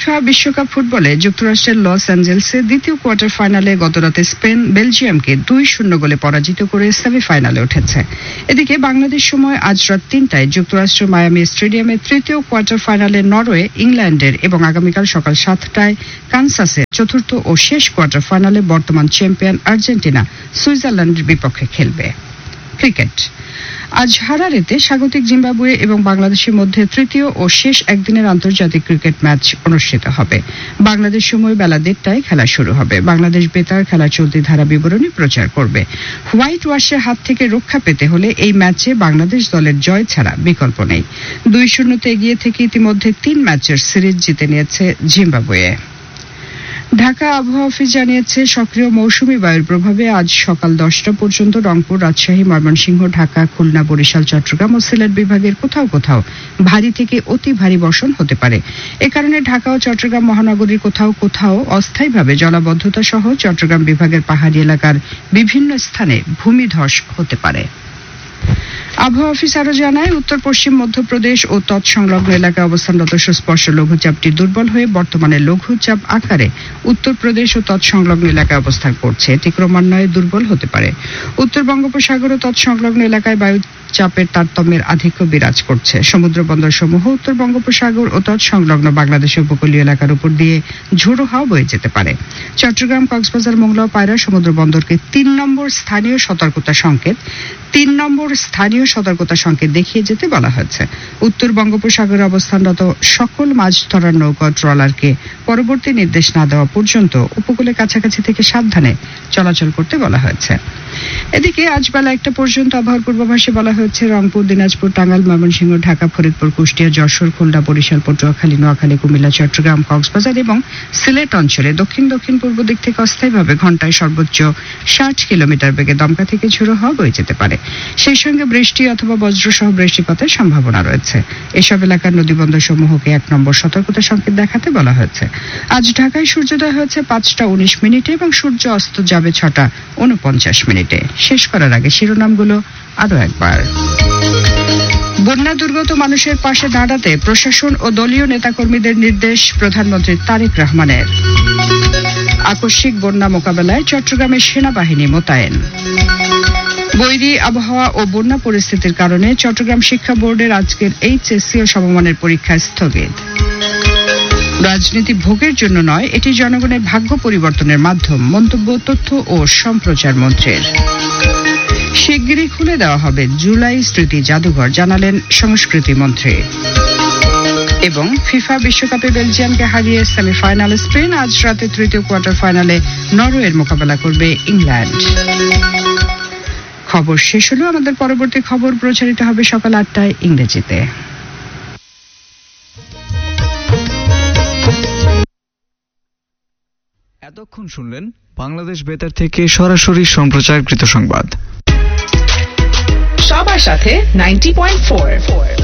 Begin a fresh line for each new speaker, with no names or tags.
FIFA বিশ্বকাপ ফুটবলে যুক্তরাষ্ট্রের লস অ্যাঞ্জেলসে দ্বিতীয় কোয়ার্টার ফাইনালে গতরাতে স্পেন বেলজিয়ামকে 2-0 গোলে পরাজিত করে সেমিফাইনালে উঠেছে। এদিকে বাংলাদেশ সময় আজ রাত 3টায় যুক্তরাষ্ট্রের মায়ামি স্টেডিয়ামে তৃতীয় কোয়ার্টার ফাইনালে নরওয়ে ইংল্যান্ডের এবং আগামীকাল সকাল 7টায় কানসাসে চতুর্থ ও শেষ কোয়ার্টার ফাইনালে বর্তমান চ্যাম্পিয়ন আর্জেন্টিনা সুইজারল্যান্ডের বিপক্ষে খেলবে। ক্রিকেট। আজ হারারেতে স্বাগতিক জিম্বাবুয়ে এবং বাংলাদেশের মধ্যে তৃতীয় ও শেষ একদিনের আন্তর্জাতিক ক্রিকেট ম্যাচ অনুষ্ঠিত হবে। বাংলাদেশ সময় বেলা 1টায় খেলা শুরু হবে। বাংলাদেশ বেতার খেলা চলতি ধারা বিবরণী প্রচার করবে। হোয়াইট ওয়াশের হাত থেকে রক্ষা পেতে হলে এই ম্যাচে বাংলাদেশ দলের জয় ছাড়া বিকল্প নেই। 2-0 এগিয়ে থেকে ইতিমধ্যে 3 ম্যাচের সিরিজ জিতে নিয়েছে জিম্বাবুয়ে। ঢাকা আবহাওয়া অফিস জানিয়েছে সক্রিয় মৌসুমী বায়ুর প্রভাবে আজ সকাল 10টা পর্যন্ত রংপুর, রাজশাহী, ময়মনসিংহ, ঢাকা, খুলনা, বরিশাল, চট্টগ্রাম ও সিলেট বিভাগের কোথাও কোথাও ভারী থেকে অতি ভারী বর্ষণ হতে পারে। এ কারণে ঢাকা ও চট্টগ্রাম মহানগরীর কোথাও কোথাও অস্থায়ীভাবে জলাবদ্ধতা সহ চট্টগ্রাম বিভাগের পাহাড়ি এলাকার বিভিন্ন স্থানে ভূমিধস হতে পারে। আবহাওয়া অফিস আরো জানায় উত্তর পশ্চিম মধ্যপ্রদেশ ও তৎসংলগ্ন এলাকায় অবস্থানরত সুস্পষ্ট লঘুচাপটি দুর্বল হয়ে বর্তমানে লঘুচাপ আকারে উত্তরপ্রদেশ ও তৎসংলগ্ন এলাকায় অবস্থান করছে। এটি ক্রমান্বয়ে দুর্বল হতে পারে। উত্তর বঙ্গোপসাগর ও তৎসংলগ্ন এলাকায় বায়ু চাপের তারতম্যের আধিক্য বিরাজ করছে। সমুদ্র বন্দর সমূহ উত্তর বঙ্গোপসাগর ও তৎসংলগ্ন বাংলাদেশের উপকূলীয় এলাকার উপর দিয়ে ঝোড়ো হাওয়া বয়ে যেতে পারে। চট্টগ্রাম, কক্সবাজার, মোংলা ও পায়রা সমুদ্র বন্দরকে 3 নম্বর স্থানীয় সতর্কতা সংকেত দেখিয়ে যেতে বলা হয়েছে। উত্তর বঙ্গোপসাগরে অবস্থানরত সকল মাছ ধরার নৌকা ট্রলারকে পরবর্তী নির্দেশ না দেওয়া পর্যন্ত উপকূলের কাছাকাছি থেকে সাবধানে চলাচল করতে বলা হয়েছে। এদিকে আজ বেলা 1টা পর্যন্ত আবহাওয়ার পূর্বাভাসে বলা হয়েছে রংপুর, দিনাজপুর, টাঙ্গাইল, ময়মনসিংহ, ঢাকা, ফরিদপুর, কুষ্টিয়া, যশোর, খুলনা, বরিশাল, পটুয়াখালী, নোয়াখালী, কুমিল্লা, চট্টগ্রাম, কক্সবাজার এবং সিলেট অঞ্চলে দক্ষিণ পূর্ব দিক থেকে অস্থায়ীভাবে ঘন্টায় সর্বোচ্চ 60 কিলোমিটার বেগে দমকা থেকে ঝোড়ো হাওয়া বয়ে যেতে পারে। সেই সঙ্গে বৃষ্টি অথবা বজ্রসহ বৃষ্টিপাতের সম্ভাবনা রয়েছে। এসব এলাকার নদীবন্দর সমূহকে 1 নম্বর সতর্কতা সংকেত দেখাতে বলা হয়েছে। আজ ঢাকায় সূর্যোদয় হয়েছে 5টা 19 মিনিটে এবং সূর্য অস্ত যাবে 6টা 49 মিনিটে। শেষ করার আগে শিরোনামগুলো আরো একবার। বন্যা দুর্গত মানুষের পাশে দাঁড়াতে প্রশাসন ও দলীয় নেতাকর্মীদের নির্দেশ প্রধানমন্ত্রী তারেক রহমানের। আকস্মিক বন্যা মোকাবেলায় চট্টগ্রামের সেনাবাহিনী মোতায়েন। বৈরী আবহাওয়া ও বন্যা পরিস্থিতির কারণে চট্টগ্রাম শিক্ষা বোর্ডের আজকের এইচএসসি ও সমমানের পরীক্ষা স্থগিত। রাজনীতি ভোগের জন্য নয়, এটি জনগণের ভাগ্য পরিবর্তনের মাধ্যম, মন্তব্য তথ্য ও সম্প্রচার মন্ত্রীর। শিগগিরই খুলে দেওয়া হবে জুলাই স্মৃতি জাদুঘর, জানালেন সংস্কৃতি মন্ত্রী। এবং ফিফা বিশ্বকাপে বেলজিয়ামকে হারিয়ে সেমিফাইনালে স্পেন, আজ রাতে তৃতীয় কোয়ার্টার ফাইনালে নরওয়ের মোকাবেলা করবে ইংল্যান্ড। খবর শেষ হলো। আমাদের পরবর্তী খবর প্রচারিত হবে সকাল 8টায় ইংরেজিতে।
এতক্ষণ শুনলেন বাংলাদেশ বেতার থেকে সরাসরি সম্প্রচারকৃত সংবাদ।
সবার সাথে 90.4